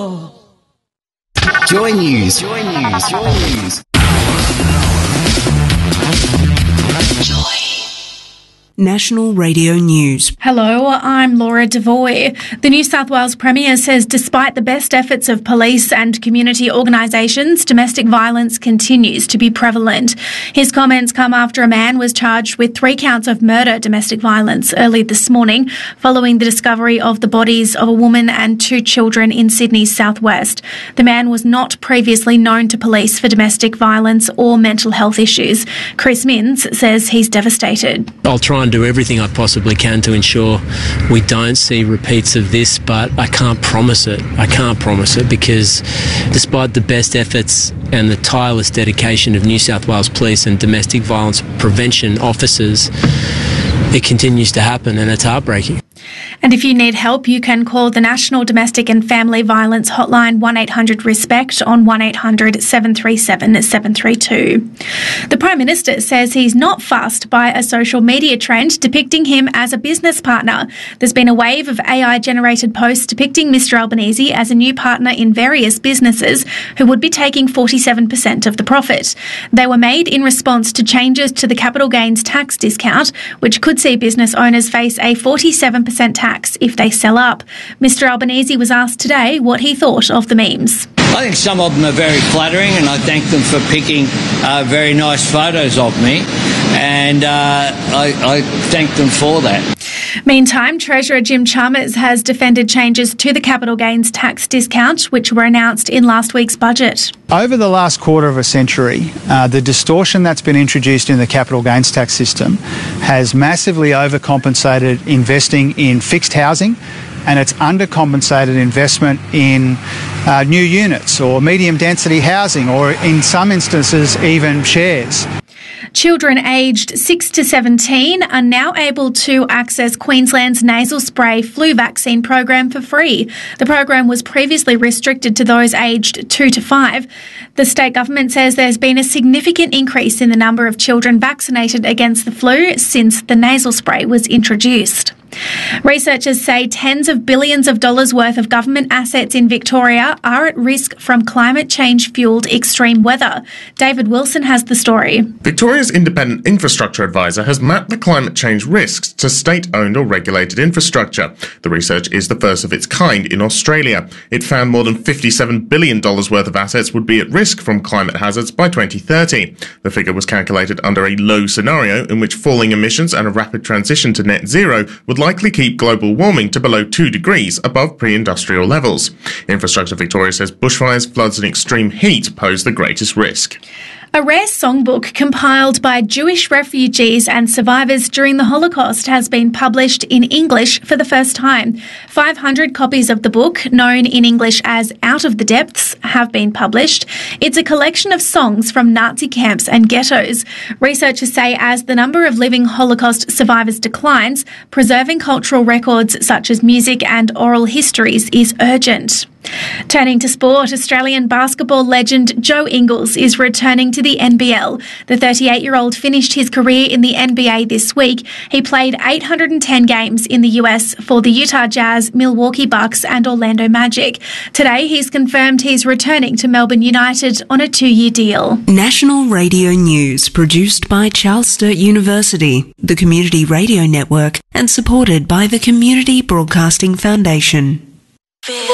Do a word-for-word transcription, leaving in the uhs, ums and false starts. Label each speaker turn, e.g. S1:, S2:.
S1: Joy News. Joy News. Joy News.
S2: Joy. National Radio News.
S3: Hello, I'm Laura Devoy. The New South Wales Premier says despite the best efforts of police and community organisations, domestic violence continues to be prevalent. His comments come after a man was charged with three counts of murder domestic violence early this morning, following the discovery of the bodies of a woman and two children in Sydney's southwest. The man was not previously known to police for domestic violence or mental health issues. Chris Minns says he's devastated.
S4: I'll try and do everything I possibly can to ensure we don't see repeats of this, but I can't promise it. I can't promise it because despite the best efforts and the tireless dedication of New South Wales Police and domestic violence prevention officers, it continues to happen and it's heartbreaking.
S3: And if you need help, you can call the National Domestic and Family Violence Hotline one eight hundred RESPECT on one eight hundred seven three seven seven three two. The Prime Minister says he's not fussed by a social media trend depicting him as a business partner. There's been a wave of A I-generated posts depicting Mister Albanese as a new partner in various businesses who would be taking forty-seven percent of the profit. They were made in response to changes to the capital gains tax discount, which could see business owners face a forty-seven percent tax if they sell up. Mister Albanese was asked today what he thought of the memes.
S5: I think some of them are very flattering and I thank them for picking uh, very nice photos of me, and uh, I, I thank them for that.
S3: Meantime, Treasurer Jim Chalmers has defended changes to the capital gains tax discount, which were announced in last week's budget.
S6: Over the last quarter of a century, uh, the distortion that's been introduced in the capital gains tax system has massively overcompensated investing in fixed housing, and it's undercompensated investment in uh, new units or medium density housing, or in some instances even shares.
S3: Children aged six to seventeen are now able to access Queensland's nasal spray flu vaccine program for free. The program was previously restricted to those aged two to five. The state government says there's been a significant increase in the number of children vaccinated against the flu since the nasal spray was introduced. Researchers say tens of billions of dollars worth of government assets in Victoria are at risk from climate change-fuelled extreme weather. David Wilson has the story.
S7: Victoria's independent infrastructure advisor has mapped the climate change risks to state-owned or regulated infrastructure. The research is the first of its kind in Australia. It found more than fifty-seven billion dollars worth of assets would be at risk from climate hazards by twenty thirty. The figure was calculated under a low scenario in which falling emissions and a rapid transition to net zero would likely keep global warming to below two degrees above pre-industrial levels. Infrastructure Victoria says bushfires, floods and extreme heat pose the greatest risk.
S3: A rare songbook compiled by Jewish refugees and survivors during the Holocaust has been published in English for the first time. five hundred copies of the book, known in English as Out of the Depths, have been published. It's a collection of songs from Nazi camps and ghettos. Researchers say as the number of living Holocaust survivors declines, preserving cultural records such as music and oral histories is urgent. Turning to sport, Australian basketball legend Joe Ingles is returning to the N B L. The thirty-eight-year-old finished his career in the N B A this week. He played eight hundred ten games in the U S for the Utah Jazz, Milwaukee Bucks and Orlando Magic. Today, he's confirmed he's returning to Melbourne United on a two-year deal.
S2: National Radio News, produced by Charles Sturt University, the Community Radio Network, and supported by the Community Broadcasting Foundation.